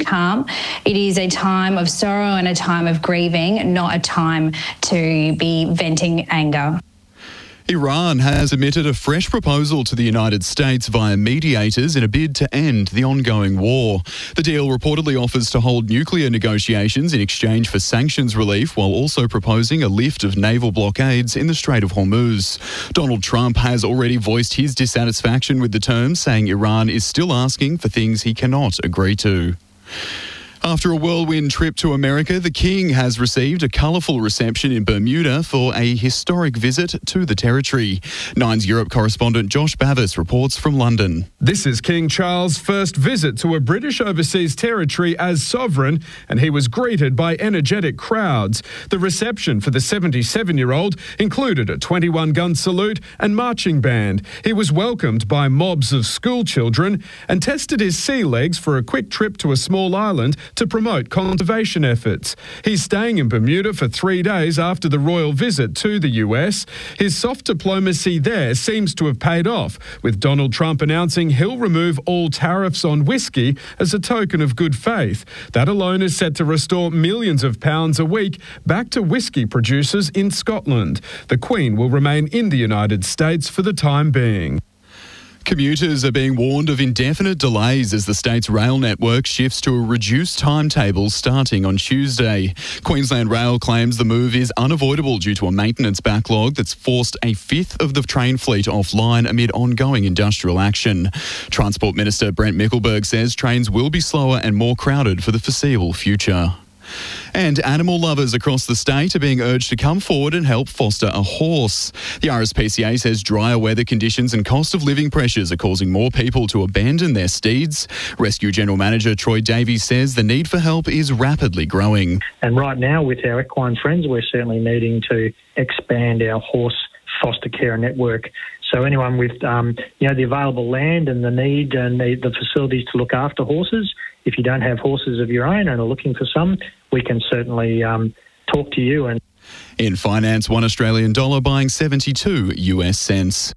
calm. It is a time of sorrow and a time of grieving, not a time to be venting anger. Iran has submitted a fresh proposal to the United States via mediators in a bid to end the ongoing war. The deal reportedly offers to hold nuclear negotiations in exchange for sanctions relief, while also proposing a lift of naval blockades in the Strait of Hormuz. Donald Trump has already voiced his dissatisfaction with the terms, saying Iran is still asking for things he cannot agree to. After a whirlwind trip to America, the King has received a colourful reception in Bermuda for a historic visit to the territory. Nine's Europe correspondent Josh Bavis reports from London. This is King Charles' first visit to a British overseas territory as sovereign, and he was greeted by energetic crowds. The reception for the 77-year-old included a 21-gun salute and marching band. He was welcomed by mobs of school children and tested his sea legs for a quick trip to a small island to promote conservation efforts. He's staying in Bermuda for 3 days after the royal visit to the US. His soft diplomacy there seems to have paid off, with Donald Trump announcing he'll remove all tariffs on whiskey as a token of good faith. That alone is set to restore millions of pounds a week back to whiskey producers in Scotland. The Queen will remain in the United States for the time being. Commuters are being warned of indefinite delays as the state's rail network shifts to a reduced timetable starting on Tuesday. Queensland Rail claims the move is unavoidable due to a maintenance backlog that's forced a fifth of the train fleet offline amid ongoing industrial action. Transport Minister Brent Mickelberg says trains will be slower and more crowded for the foreseeable future. And animal lovers across the state are being urged to come forward and help foster a horse. The RSPCA says drier weather conditions and cost of living pressures are causing more people to abandon their steeds. Rescue General Manager Troy Davies says the need for help is rapidly growing. And right now with our equine friends, we're certainly needing to expand our horse foster care network. So anyone with the available land and the need and the facilities to look after horses, if you don't have horses of your own and are looking for some, we can certainly talk to you. And in finance, $1 Australian buying 72 US cents.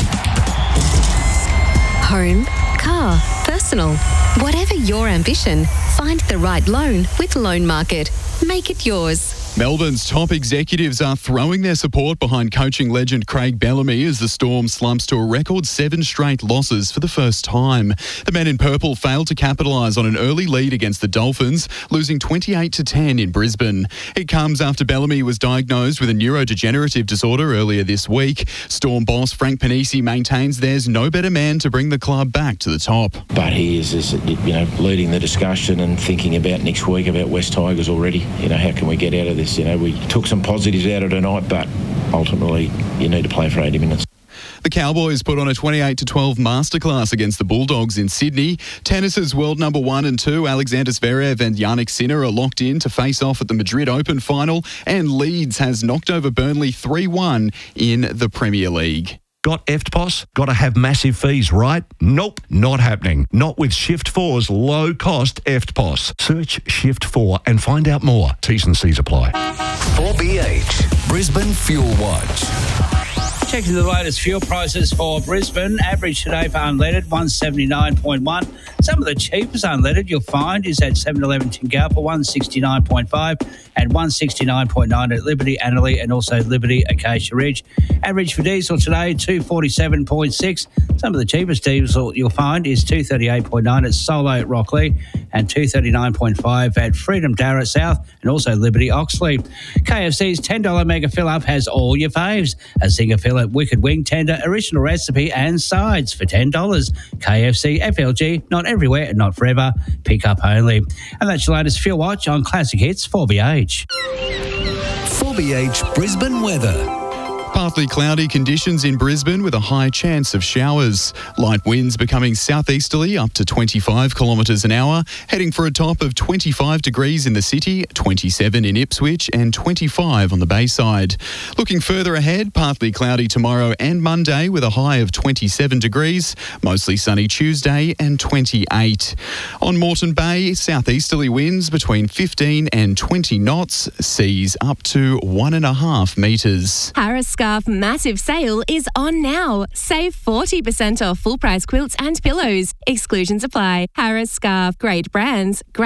Home, car, personal. Whatever your ambition, find the right loan with Loan Market. Make it yours. Melbourne's top executives are throwing their support behind coaching legend Craig Bellamy as the Storm slumps to a record 7 straight losses for the first time. The men in purple failed to capitalise on an early lead against the Dolphins, losing 28-10 in Brisbane. It comes after Bellamy was diagnosed with a neurodegenerative disorder earlier this week. Storm boss Frank Panisi maintains there's no better man to bring the club back to the top. But he is leading the discussion and thinking about next week about West Tigers already. How can we get out of this? We took some positives out of tonight, but ultimately you need to play for 80 minutes. The Cowboys put on a 28-12 masterclass against the Bulldogs in Sydney. Tennis's world number 1 and 2, Alexander Zverev and Jannik Sinner, are locked in to face off at the Madrid Open final, and Leeds has knocked over Burnley 3-1 in the Premier League. Got EFTPOS? Got to have massive fees, right? Nope, not happening. Not with Shift4's low-cost EFTPOS. Search Shift4 and find out more. T's and C's apply. 4BH, Brisbane Fuel Watch. Checking the latest fuel prices for Brisbane. Average today for unleaded, 179.1. Some of the cheapest unleaded you'll find is at 7-Eleven Tingalpa, 169.5 and 169.9 at Liberty Annerley and also Liberty Acacia Ridge. Average for diesel today, 247.6. Some of the cheapest diesel you'll find is 238.9 at Solo Rockley and 239.5 at Freedom Darra South and also Liberty Oxley. KFC's $10 mega fill-up has all your faves. A Zinger Fillet Wicked Wing Tender, original recipe and sides for $10. KFC, FLG, not everywhere and not forever. Pick up only. And that's your latest Fuel Watch on Classic Hits 4BH. 4BH Brisbane weather. Partly cloudy conditions in Brisbane with a high chance of showers. Light winds becoming southeasterly up to 25 kilometres an hour, heading for a top of 25 degrees in the city, 27 in Ipswich and 25 on the Bayside. Looking further ahead, partly cloudy tomorrow and Monday with a high of 27 degrees, mostly sunny Tuesday and 28. On Moreton Bay, southeasterly winds between 15 and 20 knots, seas up to 1.5 metres. Harris Scarf massive sale is on now. Save 40% off full price quilts and pillows. Exclusions apply. Harris Scarf, great brands, great